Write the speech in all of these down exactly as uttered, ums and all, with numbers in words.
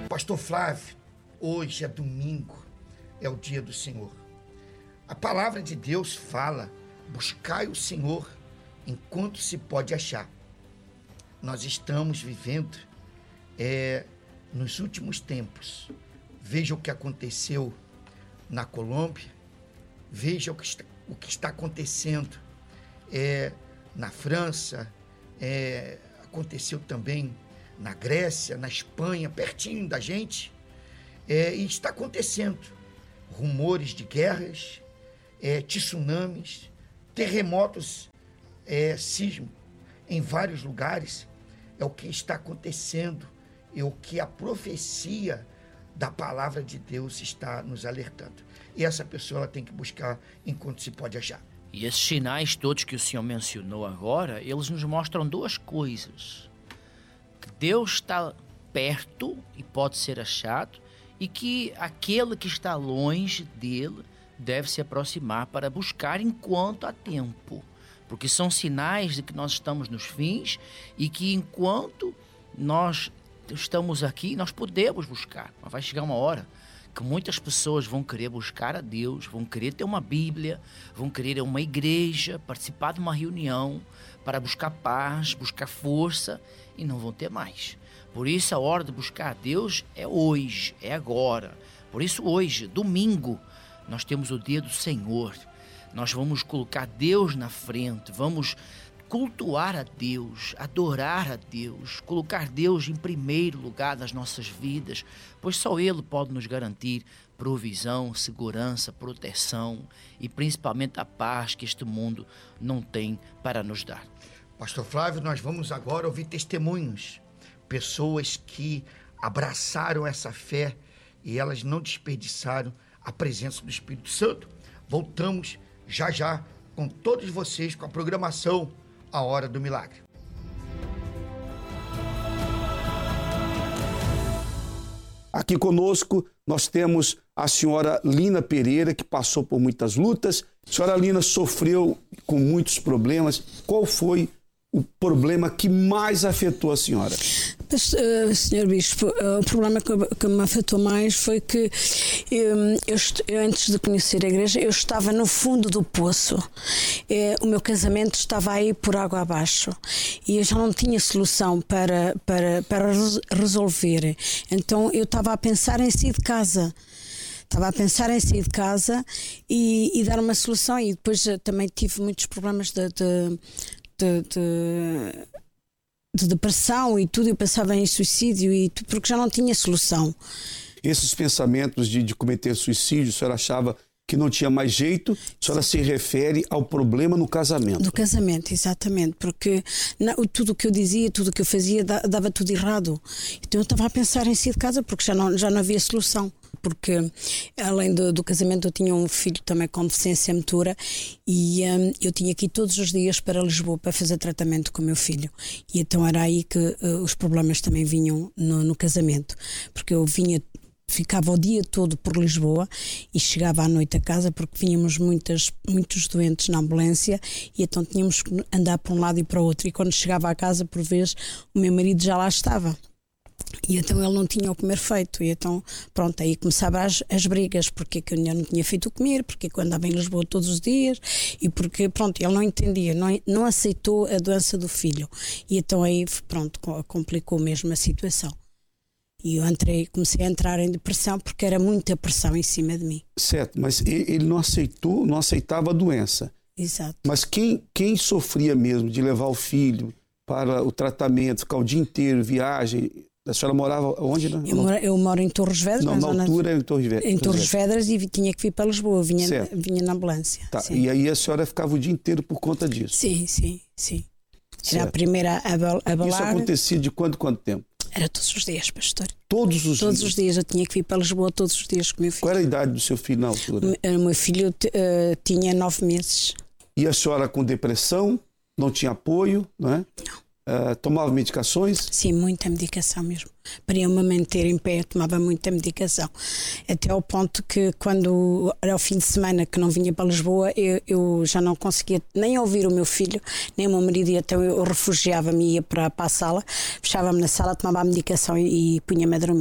Pastor Flávio, hoje é domingo, é o dia do Senhor. A palavra de Deus fala: buscai o Senhor enquanto se pode achar. Nós estamos vivendo é, nos últimos tempos. Veja o que aconteceu na Colômbia, veja o que está, o que está acontecendo é, na França, é, aconteceu também na Grécia, na Espanha, pertinho da gente, é, e está acontecendo rumores de guerras, é, tsunamis, terremotos, é, sismo em vários lugares. É o que está acontecendo, é o que a profecia da palavra de Deus está nos alertando. E essa pessoa ela tem que buscar enquanto se pode achar. E esses sinais todos que o senhor mencionou agora, eles nos mostram duas coisas: que Deus está perto e pode ser achado, e que aquele que está longe dele deve se aproximar para buscar enquanto há tempo. Porque são sinais de que nós estamos nos fins e que enquanto nós estamos aqui, nós podemos buscar. Mas vai chegar uma hora que muitas pessoas vão querer buscar a Deus, vão querer ter uma Bíblia, vão querer ir a uma igreja, participar de uma reunião para buscar paz, buscar força, e não vão ter mais. Por isso a hora de buscar a Deus é hoje, é agora. Por isso hoje, domingo, nós temos o dia do Senhor. Nós vamos colocar Deus na frente, vamos cultuar a Deus, adorar a Deus, colocar Deus em primeiro lugar das nossas vidas, pois só Ele pode nos garantir provisão, segurança, proteção e principalmente a paz que este mundo não tem para nos dar. Pastor Flávio, nós vamos agora ouvir testemunhos, pessoas que abraçaram essa fé e elas não desperdiçaram a presença do Espírito Santo. Voltamos já já com todos vocês com a programação A Hora do Milagre. Aqui conosco nós temos a senhora Lina Pereira, que passou por muitas lutas. A senhora Lina sofreu com muitos problemas. Qual foi o problema que mais afetou a senhora? Uh, senhor Bispo, uh, o problema que, que me afetou mais foi que um, eu, eu, antes de conhecer a igreja, eu estava no fundo do poço. Uh, o meu casamento estava aí por água abaixo e eu já não tinha solução para, para, para resolver. Então eu estava a pensar em sair de casa. Estava a pensar em sair de casa e, e dar uma solução, e depois uh, também tive muitos problemas de... de, de, de de depressão e tudo, eu pensava em suicídio e tudo, porque já não tinha solução. Esses pensamentos de, de cometer suicídio, a senhora achava que não tinha mais jeito, a senhora se refere ao problema no casamento. No casamento, exatamente, porque não, tudo o que eu dizia, tudo o que eu fazia dava tudo errado. Então eu estava a pensar em sair de casa porque já não, já não havia solução. Porque além do, do casamento eu tinha um filho também com deficiência motora e um, eu tinha que ir todos os dias para Lisboa para fazer tratamento com o meu filho, e então era aí que uh, os problemas também vinham no, no casamento, porque eu vinha, ficava o dia todo por Lisboa e chegava à noite a casa, porque vínhamos muitas, muitos doentes na ambulância, e então tínhamos que andar para um lado e para o outro, e quando chegava à casa, por vezes, o meu marido já lá estava. E então ele não tinha o comer feito, e então pronto, aí começavam as, as brigas, porque que eu não tinha feito o comer, porque eu andava em Lisboa todos os dias, e porque pronto, ele não entendia, não, não aceitou a doença do filho, e então aí pronto, complicou mesmo a situação. E eu entrei, comecei a entrar em depressão porque era muita pressão em cima de mim. Certo, mas ele não aceitou, não aceitava a doença. Exato. Mas quem, quem sofria mesmo de levar o filho para o tratamento, ficar o dia inteiro, viagem... A senhora morava onde? Né? Eu, moro, eu moro em Torres Vedras. Não, na altura em Torres Vedras. Em Torres Vedras, e tinha que vir para Lisboa, vinha, vinha na ambulância. Tá. E aí a senhora ficava o dia inteiro por conta disso? Sim, sim, sim. Certo. Era a primeira a abalar. Isso acontecia de quanto, quanto tempo? Era todos os dias, pastor. Todos os todos dias? Todos os dias, eu tinha que vir para Lisboa todos os dias com o meu filho. Qual era a idade do seu filho na altura? O meu filho uh, tinha nove meses. E a senhora com depressão, não tinha apoio, não é? Não. Uh, tomava medicações? Sim, muita medicação mesmo. Para eu me manter em pé, eu tomava muita medicação. Até ao ponto que, quando era o fim de semana que não vinha para Lisboa, eu, eu já não conseguia nem ouvir o meu filho, nem o meu marido, e então eu refugiava-me, ia para, para a sala, fechava-me na sala, tomava a medicação e, e punha-me a dormir.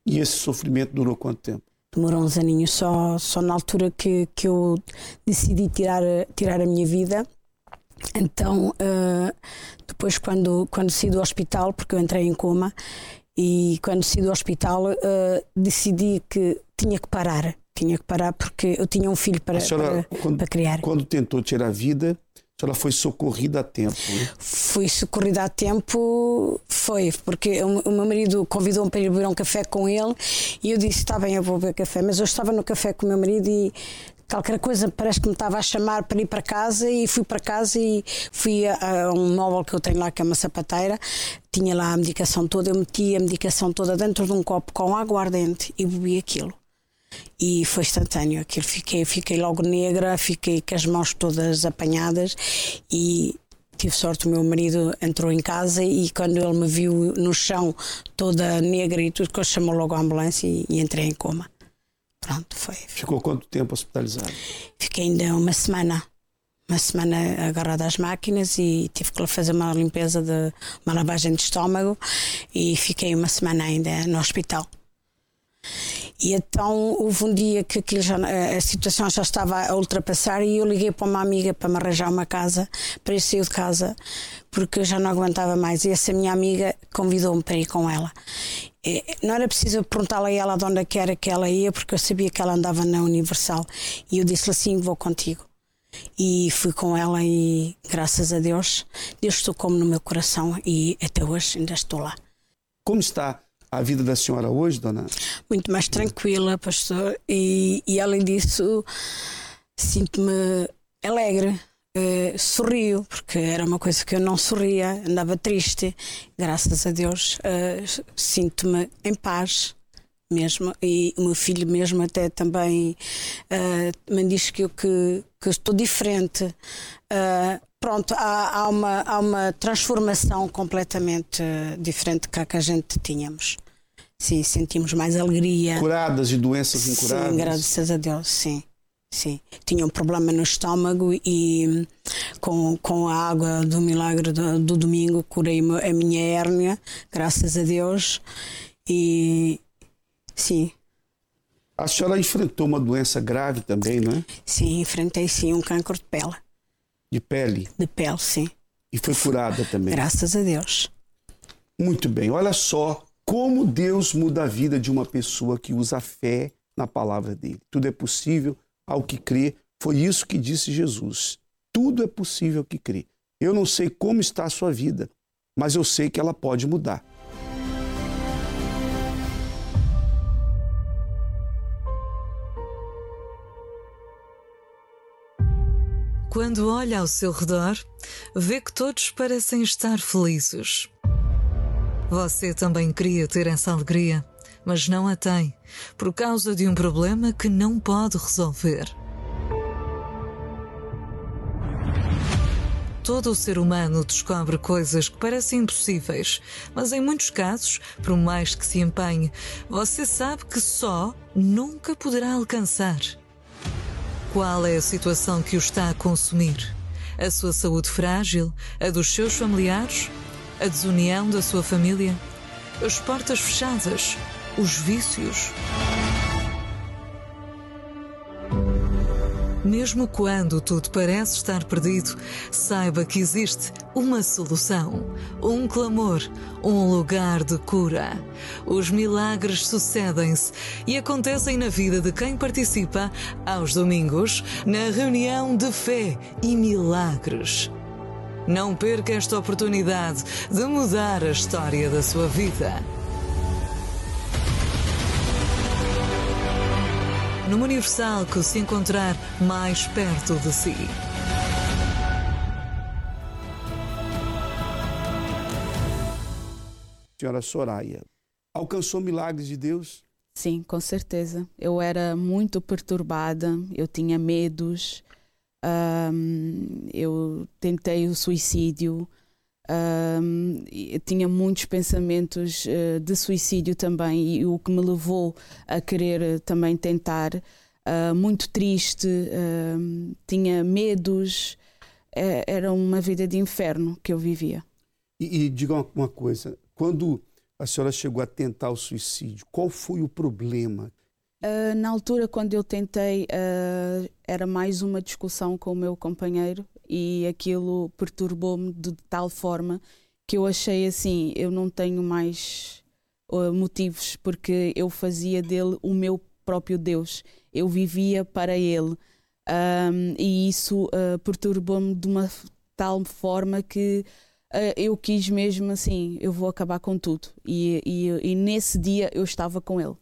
E esse sofrimento durou quanto tempo? Demorou uns aninhos, só, só na altura que, que eu decidi tirar, tirar a minha vida. Então, uh, depois quando, quando saí do hospital, porque eu entrei em coma, e quando saí do hospital uh, decidi que tinha que parar. Tinha que parar porque eu tinha um filho para, senhora, para, quando, para criar. Quando tentou tirar a vida, a senhora foi socorrida a tempo, né? Fui socorrida a tempo, foi, porque o, o meu marido convidou-me para ir beber um café com ele e eu disse, está bem, eu vou beber café, mas eu estava no café com o meu marido e qualquer coisa parece que me estava a chamar para ir para casa e fui para casa e fui a, a um móvel que eu tenho lá, que é uma sapateira, tinha lá a medicação toda, eu meti a medicação toda dentro de um copo com água ardente e bebi aquilo. E foi instantâneo, aquilo fiquei, fiquei logo negra, fiquei com as mãos todas apanhadas e tive sorte, o meu marido entrou em casa e quando ele me viu no chão toda negra e tudo, que ele chamou logo a ambulância e, e entrei em coma. Pronto, foi. Ficou quanto tempo hospitalizado? Fiquei ainda uma semana, uma semana agarrada às máquinas e tive que fazer uma limpeza, de uma lavagem de estômago e fiquei uma semana ainda no hospital. E então houve um dia que aquilo já, a situação já estava a ultrapassar e eu liguei para uma amiga para me arranjar uma casa, para eu sair de casa, porque eu já não aguentava mais. E essa minha amiga convidou-me para ir com ela. E não era preciso perguntar-lhe a ela de onde é que era que ela ia, porque eu sabia que ela andava na Universal. E eu disse-lhe assim, vou contigo. E fui com ela e, graças a Deus, Deus tocou-me no meu coração e até hoje ainda estou lá. Como está a vida da senhora hoje, dona? Muito mais tranquila, pastor, e, e além disso sinto-me alegre, uh, sorrio, porque era uma coisa que eu não sorria, andava triste. Graças a Deus uh, sinto-me em paz mesmo, e o meu filho mesmo até também uh, me diz que eu que, que estou diferente. Uh, pronto, há, há, uma, há uma transformação completamente uh, diferente que a que a gente tínhamos. Sim, sentimos mais alegria. Curadas de doenças incuráveis? Sim, graças a Deus, sim. Sim. Tinha um problema no estômago e com, com a água do milagre do, do domingo curei a minha hérnia, graças a Deus. E sim. A senhora enfrentou uma doença grave também, não é? Sim, enfrentei sim um cancro de pele. De pele? De pele, sim. E foi curada também? Graças a Deus. Muito bem, olha só como Deus muda a vida de uma pessoa que usa a fé na palavra dele. Tudo é possível ao que crê. Foi isso que disse Jesus. Tudo é possível ao que crê. Eu não sei como está a sua vida, mas eu sei que ela pode mudar. Quando olha ao seu redor, vê que todos parecem estar felizes. Você também queria ter essa alegria, mas não a tem, por causa de um problema que não pode resolver. Todo o ser humano descobre coisas que parecem impossíveis, mas em muitos casos, por mais que se empenhe, você sabe que só nunca poderá alcançar. Qual é a situação que o está a consumir? A sua saúde frágil? A dos seus familiares? A desunião da sua família? As portas fechadas? Os vícios? Mesmo quando tudo parece estar perdido, saiba que existe uma solução, um clamor, um lugar de cura. Os milagres sucedem-se e acontecem na vida de quem participa aos domingos na reunião de fé e milagres. Não perca esta oportunidade de mudar a história da sua vida. Numa Universal que se encontrar mais perto de si. Senhora Soraya, alcançou milagres de Deus? Sim, com certeza. Eu era muito perturbada, eu tinha medos, um, eu tentei o suicídio, um, eu tinha muitos pensamentos uh, de suicídio também, e o que me levou a querer também tentar, uh, muito triste, uh, tinha medos, uh, era uma vida de inferno que eu vivia. E, e diga uma, uma coisa, quando a senhora chegou a tentar o suicídio. Qual foi o problema? Uh, na altura, quando eu tentei, uh, era mais uma discussão com o meu companheiro e aquilo perturbou-me de tal forma que eu achei assim, eu não tenho mais uh, motivos, porque eu fazia dele o meu próprio Deus. Eu vivia para ele. Um, e isso uh, perturbou-me de uma tal forma que uh, eu quis mesmo assim, eu vou acabar com tudo. E, e, e nesse dia eu estava com ele.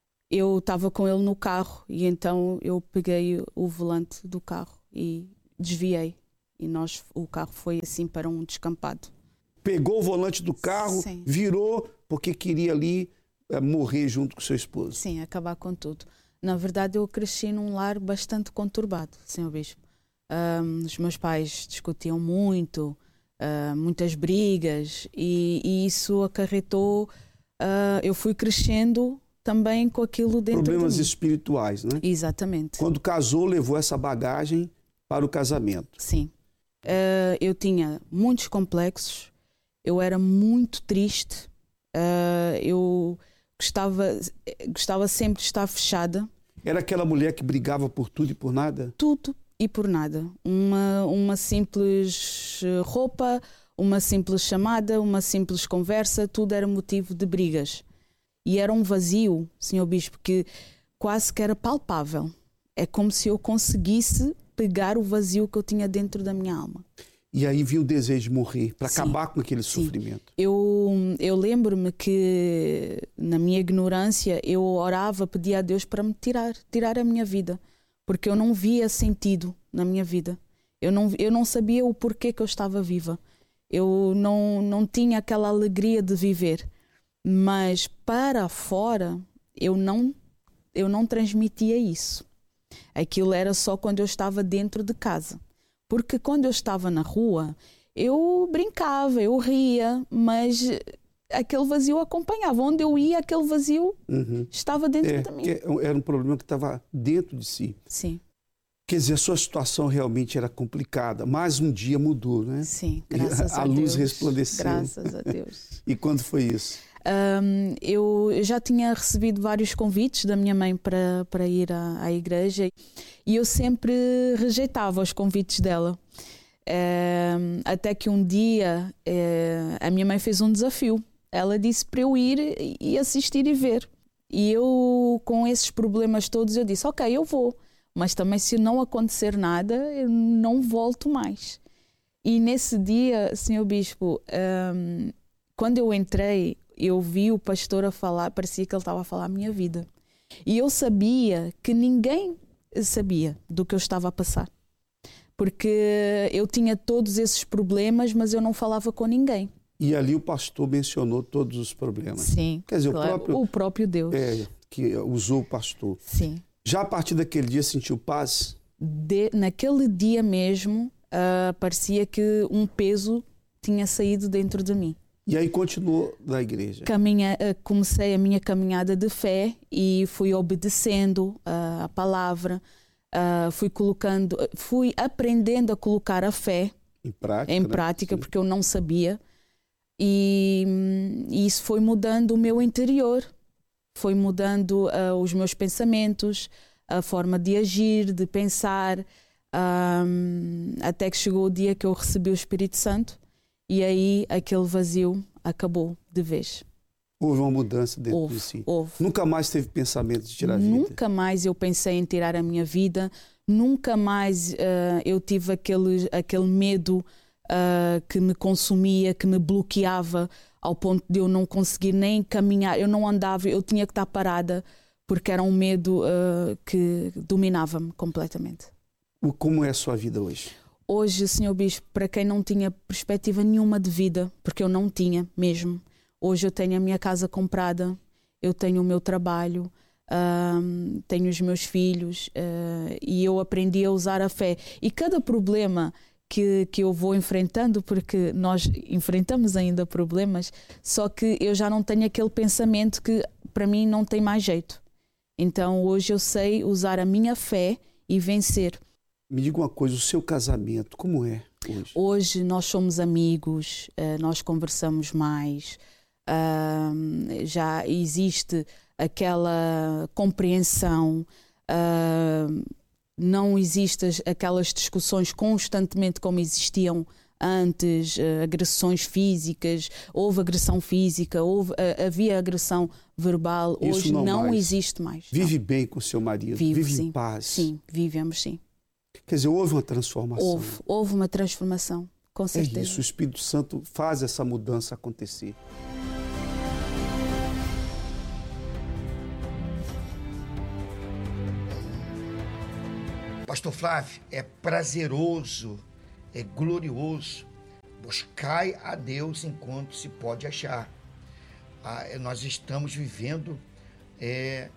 Eu estava com ele no carro e então eu peguei o volante do carro e desviei. E nós, o carro foi assim para um descampado. Pegou o volante do carro, Sim. virou porque queria ali uh, morrer junto com seu esposo. Sim, acabar com tudo. Na verdade, eu cresci num lar bastante conturbado, senhor Bispo. Um, os meus pais discutiam muito, uh, muitas brigas, e, e isso acarretou. Uh, eu fui crescendo também com aquilo dentro Problemas de mim. espirituais, né? Exatamente. Quando casou, levou essa bagagem para o casamento. Sim. Uh, eu tinha muitos complexos, eu era muito triste, uh, eu gostava, gostava sempre de estar fechada. Era aquela mulher que brigava por tudo e por nada? Tudo e por nada. Uma, uma simples roupa, uma simples chamada, uma simples conversa, tudo era motivo de brigas. E era um vazio, senhor Bispo, que quase que era palpável. É como se eu conseguisse pegar o vazio que eu tinha dentro da minha alma. E aí vinha o desejo de morrer, para Sim, acabar com aquele sim. sofrimento. Eu, eu lembro-me que, na minha ignorância, eu orava, pedia a Deus para me tirar, tirar a minha vida. Porque eu não via sentido na minha vida. Eu não, eu não sabia o porquê que eu estava viva. Eu não, não tinha aquela alegria de viver. Mas para fora, eu não, eu não transmitia isso. Aquilo era só quando eu estava dentro de casa. Porque quando eu estava na rua, eu brincava, eu ria, mas aquele vazio acompanhava. Onde eu ia, aquele vazio uhum. estava dentro é, de mim. Era um problema que estava dentro de si. Sim. Quer dizer, a sua situação realmente era complicada, mas um dia mudou, né? Sim, graças a, a Deus. A luz resplandeceu. Graças a Deus. E quando foi isso? Um, eu, eu já tinha recebido vários convites da minha mãe para, para ir à, à igreja e eu sempre rejeitava os convites dela. Um, até que um dia um, a minha mãe fez um desafio. Ela disse para eu ir e assistir e ver. E eu, com esses problemas todos, eu disse, ok, eu vou. Mas também se não acontecer nada, eu não volto mais. E nesse dia, senhor Bispo, um, quando eu entrei, eu vi o pastor a falar, parecia que ele estava a falar a minha vida. E eu sabia que ninguém sabia do que eu estava a passar. Porque eu tinha todos esses problemas, mas eu não falava com ninguém. E ali o pastor mencionou todos os problemas. Sim, quer dizer, claro, o, próprio, o próprio Deus. É, que usou o pastor. Sim. Já a partir daquele dia sentiu paz? De, naquele dia mesmo, uh, parecia que um peso tinha saído dentro de mim. E aí continuou na igreja? Caminha, comecei a minha caminhada de fé e fui obedecendo uh, a palavra, uh, fui colocando, fui aprendendo a colocar a fé em prática, em prática né? Porque eu não sabia. E, e isso foi mudando o meu interior, foi mudando uh, os meus pensamentos, a forma de agir, de pensar, um, até que chegou o dia que eu recebi o Espírito Santo. E aí aquele vazio acabou de vez. Houve uma mudança dentro houve, de si. Houve. Nunca mais teve pensamento de tirar a vida? Nunca mais eu pensei em tirar a minha vida. Nunca mais uh, eu tive aquele, aquele medo uh, que me consumia, que me bloqueava ao ponto de eu não conseguir nem caminhar. Eu não andava, eu tinha que estar parada porque era um medo uh, que dominava-me completamente. Como é a sua vida hoje? Hoje, senhor Bispo, para quem não tinha perspectiva nenhuma de vida, porque eu não tinha mesmo, hoje eu tenho a minha casa comprada, eu tenho o meu trabalho, um, tenho os meus filhos uh, e eu aprendi a usar a fé. E cada problema que, que eu vou enfrentando, porque nós enfrentamos ainda problemas, só que eu já não tenho aquele pensamento que para mim não tem mais jeito. Então hoje eu sei usar a minha fé e vencer. Me diga uma coisa, o seu casamento, como é hoje? Hoje nós somos amigos, nós conversamos mais, uh, já existe aquela compreensão, uh, não existem aquelas discussões constantemente como existiam antes, uh, agressões físicas, houve agressão física, houve, uh, havia agressão verbal, Isso hoje não, não mais. existe mais. Vive não. bem com seu marido, Vivo, vive sim. em paz. Sim, vivemos sim. Quer dizer, houve uma transformação. Houve, houve uma transformação, com certeza. É isso, o Espírito Santo faz essa mudança acontecer. Pastor Flávio, é prazeroso, é glorioso. Buscai a Deus enquanto se pode achar. Ah, nós estamos vivendo é,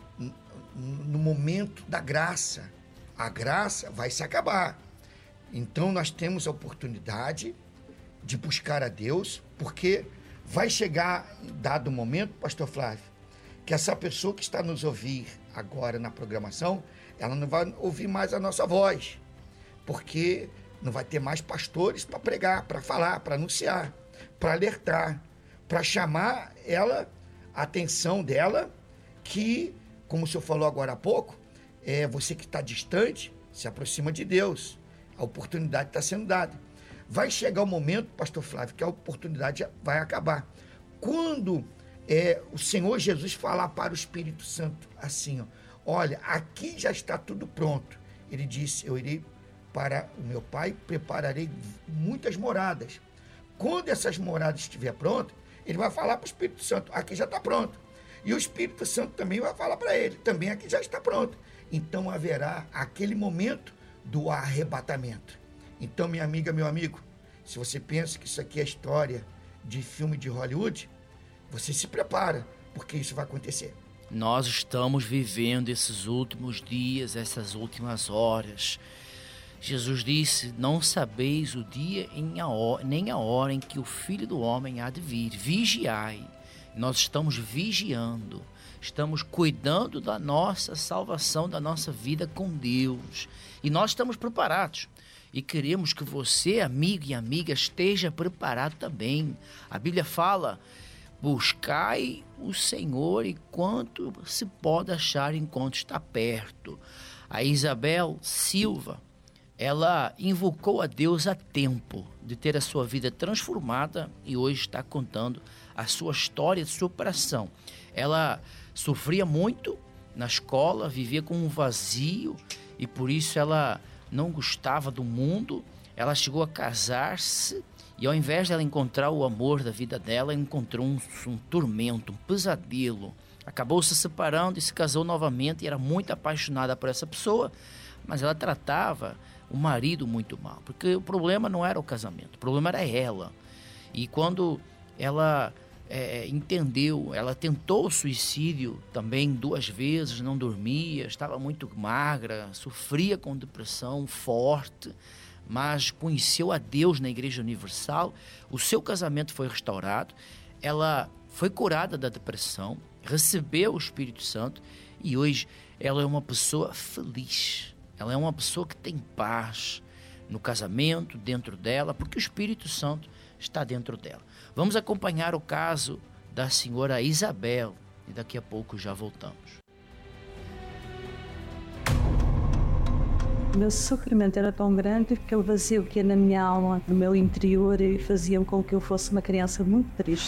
no momento da graça. A graça vai se acabar. Então nós temos a oportunidade de buscar a Deus, porque vai chegar, dado momento, Pastor Flávio, que essa pessoa que está nos ouvir agora na programação, ela não vai ouvir mais a nossa voz, porque não vai ter mais pastores para pregar, para falar, para anunciar, para alertar, para chamar ela, a atenção dela, que, como o senhor falou agora há pouco, é você que está distante, se aproxima de Deus. A oportunidade está sendo dada. Vai chegar o momento, pastor Flávio, que a oportunidade vai acabar. Quando é, o Senhor Jesus falar para o Espírito Santo assim, ó, olha, aqui já está tudo pronto. Ele disse, eu irei para o meu Pai, prepararei muitas moradas. Quando essas moradas estiverem prontas, ele vai falar para o Espírito Santo, aqui já está pronto. E o Espírito Santo também vai falar para ele, também aqui já está pronto. Então haverá aquele momento do arrebatamento. Então, minha amiga, meu amigo, se você pensa que isso aqui é história de filme de Hollywood, você se prepara, porque isso vai acontecer. Nós estamos vivendo esses últimos dias, essas últimas horas. Jesus disse, não sabeis o dia nem a hora em que o Filho do Homem há de vir. Vigiai. Nós estamos vigiando, estamos cuidando da nossa salvação, da nossa vida com Deus. E nós estamos preparados. E queremos que você, amigo e amiga, esteja preparado também. A Bíblia fala, buscai o Senhor enquanto se pode achar, enquanto está perto. A Isabel Silva, ela invocou a Deus a tempo de ter a sua vida transformada e hoje está contando a sua história de superação. Ela sofria muito na escola, vivia com um vazio e por isso ela não gostava do mundo. Ela chegou a casar-se e ao invés de ela encontrar o amor da vida dela, encontrou um, um tormento, um pesadelo. Acabou se separando e se casou novamente e era muito apaixonada por essa pessoa, mas ela tratava o marido muito mal, porque o problema não era o casamento, o problema era ela. E quando ela é, entendeu, ela tentou o suicídio também duas vezes, não dormia, estava muito magra, sofria com depressão forte, mas conheceu a Deus na Igreja Universal, o seu casamento foi restaurado, ela foi curada da depressão, recebeu o Espírito Santo e hoje ela é uma pessoa feliz. Ela é uma pessoa que tem paz no casamento, dentro dela, porque o Espírito Santo está dentro dela. Vamos acompanhar o caso da senhora Isabel e daqui a pouco já voltamos. O meu sofrimento era tão grande que o vazio que ia na minha alma, no meu interior, fazia com que eu fosse uma criança muito triste.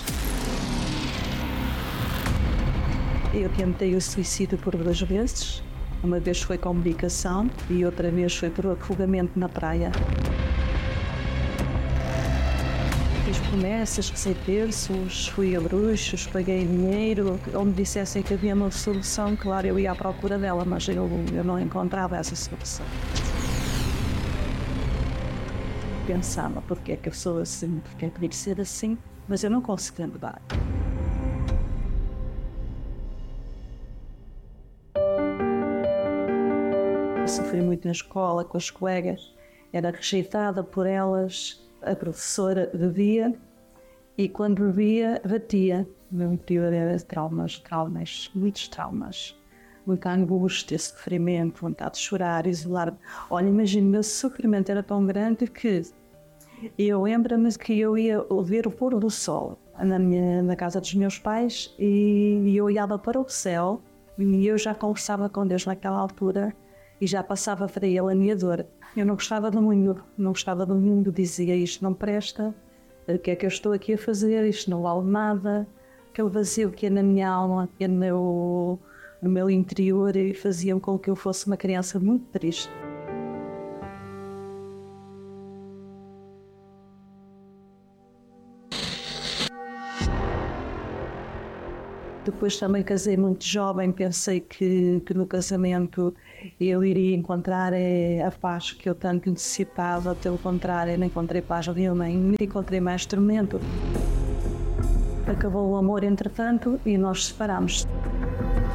Eu tentei o suicídio por duas vezes. Uma vez foi com medicação e outra vez foi por afogamento na praia. Fiz promessas, recei terços, fui a bruxos, paguei dinheiro. Onde dissessem que havia uma solução, claro, eu ia à procura dela, mas eu, eu não encontrava essa solução. Pensava, porque é que eu sou assim, porque é que tem de ser assim, mas eu não conseguia mudar. Sofri muito na escola, com as colegas, era rejeitada por elas, a professora bebia e quando bebia, batia. O meu interior era traumas, traumas, muitos traumas, muita angústia, sofrimento, vontade de chorar, isolar. Olha, imagina, o meu sofrimento era tão grande que eu lembro-me que eu ia ver o pôr do sol na, minha, na casa dos meus pais e, e eu olhava para o céu e eu já conversava com Deus naquela altura e já passava para ele a minha dor. Eu não gostava do mundo, não gostava do mundo, dizia isto não presta, o que é que eu estou aqui a fazer, isto não vale nada, aquele vazio que é na minha alma, que é no meu, no meu interior e fazia com que eu fosse uma criança muito triste. Depois também casei muito jovem, pensei que, que no casamento eu iria encontrar é, a paz que eu tanto necessitava, pelo contrário, não encontrei paz nenhuma, ainda encontrei mais tormento. Acabou o amor entretanto e nós separamos.